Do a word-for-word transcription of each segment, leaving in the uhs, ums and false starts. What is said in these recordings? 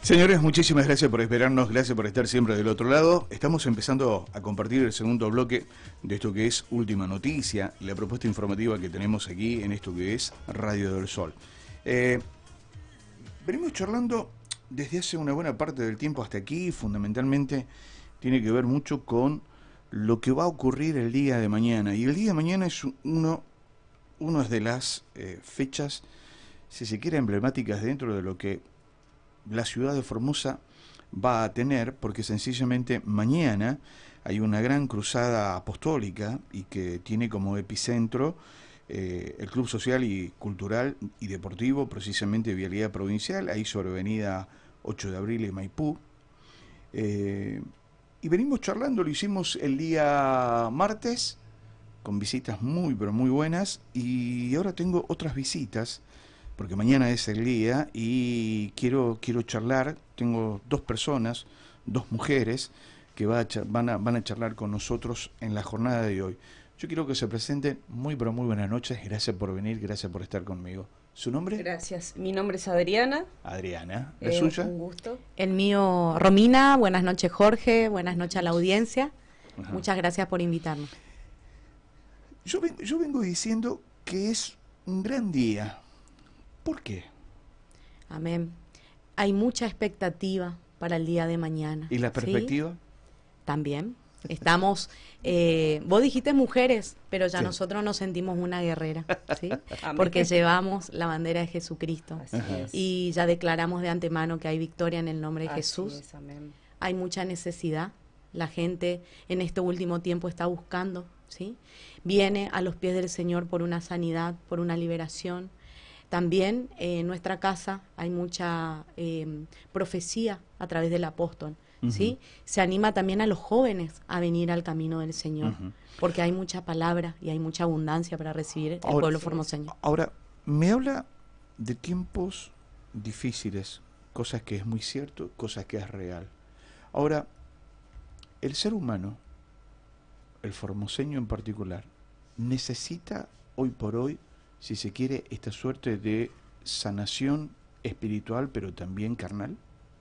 Señores, muchísimas gracias por esperarnos, gracias por estar siempre del otro lado. Estamos empezando a compartir el segundo bloque de esto que es Última Noticia, la propuesta informativa que tenemos aquí en esto que es Radio del Sol. Eh, venimos charlando desde hace una buena parte del tiempo hasta aquí, fundamentalmente tiene que ver mucho con lo que va a ocurrir el día de mañana. Y el día de mañana es uno, uno de las eh, fechas, si se quiere, emblemáticas dentro de lo que la ciudad de Formosa va a tener, porque sencillamente mañana hay una gran cruzada apostólica y que tiene como epicentro eh, el Club Social y Cultural y Deportivo, precisamente Vialidad Provincial, ahí sobre avenida ocho de abril y Maipú. Eh, y venimos charlando, lo hicimos el día martes, con visitas muy, pero muy buenas, y ahora tengo otras visitas, porque mañana es el día y quiero quiero charlar. Tengo dos personas, dos mujeres que va a van, a, van a charlar con nosotros en la jornada de hoy. Yo quiero que se presenten. Muy pero muy buenas noches, gracias por venir, gracias por estar conmigo. ¿Su nombre? Gracias, mi nombre es Adriana. Adriana, ¿la eh, suya? Un gusto. El mío, Romina. Buenas noches, Jorge, buenas noches a la audiencia. Ajá. Muchas gracias por invitarnos. Yo, ven, yo vengo diciendo que es un gran día. ¿Por qué? Amén. Hay mucha expectativa para el día de mañana. ¿Y la perspectiva? ¿Sí? También. Estamos, eh, vos dijiste mujeres, pero ya sí. Nosotros nos sentimos una guerrera, ¿sí? Porque llevamos la bandera de Jesucristo. Y ya declaramos de antemano que hay victoria en el nombre de Así Jesús. Es, amén. Hay mucha necesidad. La gente en este último tiempo está buscando, ¿sí? Viene a los pies del Señor por una sanidad, por una liberación. También eh, en nuestra casa hay mucha eh, profecía a través del apóstol, uh-huh. ¿sí? Se anima también a los jóvenes a venir al camino del Señor, uh-huh. porque hay mucha palabra y hay mucha abundancia para recibir el ahora, pueblo formoseño. Ahora, me habla de tiempos difíciles, cosas que es muy cierto, cosas que es real. Ahora, el ser humano, el formoseño en particular, necesita hoy por hoy, si se quiere, esta suerte de sanación espiritual, pero también carnal.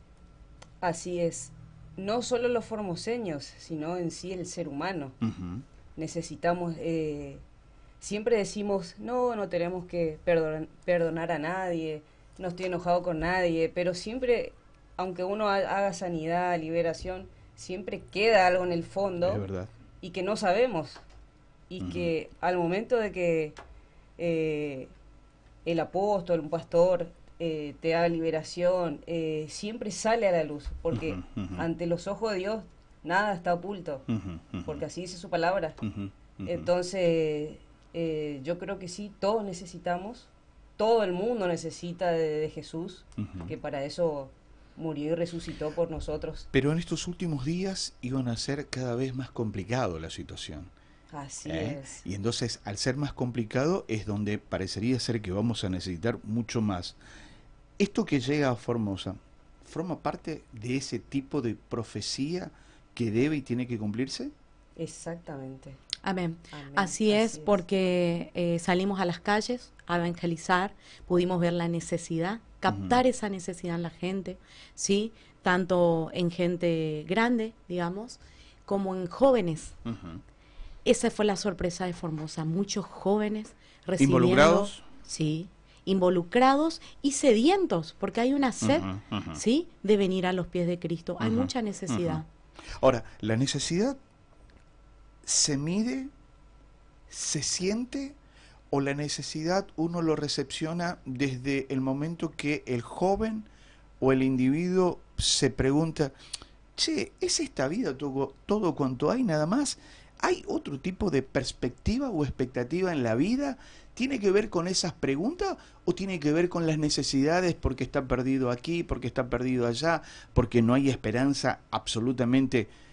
Así es. No solo los formoseños, sino en sí el ser humano. Uh-huh. Necesitamos, eh, siempre decimos, no, no tenemos que perdon- perdonar a nadie, no estoy enojado con nadie, pero siempre, aunque uno ha- haga sanidad, liberación, siempre queda algo en el fondo. Es verdad. Y que no sabemos. Y uh-huh. que al momento de que Eh, el apóstol, un pastor, eh, te da liberación, eh, siempre sale a la luz, porque uh-huh, uh-huh. ante los ojos de Dios nada está oculto, uh-huh, uh-huh. porque así dice su palabra. Uh-huh, uh-huh. Entonces, eh, yo creo que sí, todos necesitamos, todo el mundo necesita de, de Jesús, uh-huh. que para eso murió y resucitó por nosotros. Pero en estos últimos días iban a ser cada vez más complicado la situación. Así ¿Eh? es. Y entonces, al ser más complicado, es donde parecería ser que vamos a necesitar mucho más. Esto que llega a Formosa, ¿forma parte de ese tipo de profecía que debe y tiene que cumplirse? Exactamente. Amén. Amén. Así, Así es, es, porque eh, salimos a las calles a evangelizar, pudimos ver la necesidad, captar uh-huh. esa necesidad en la gente, ¿sí? Tanto en gente grande, digamos, como en jóvenes. Uh-huh. Esa fue la sorpresa de Formosa, muchos jóvenes recibiendo, ¿involucrados? Sí, involucrados y sedientos, porque hay una sed, uh-huh, uh-huh. ¿sí?, de venir a los pies de Cristo. Hay uh-huh, mucha necesidad. Uh-huh. Ahora, ¿la necesidad se mide, se siente, o la necesidad uno lo recepciona desde el momento que el joven o el individuo se pregunta, che, ¿es esta vida todo, todo cuanto hay nada más? ¿Hay otro tipo de perspectiva o expectativa en la vida? ¿Tiene que ver con esas preguntas o tiene que ver con las necesidades porque está perdido aquí, porque está perdido allá, porque no hay esperanza absolutamente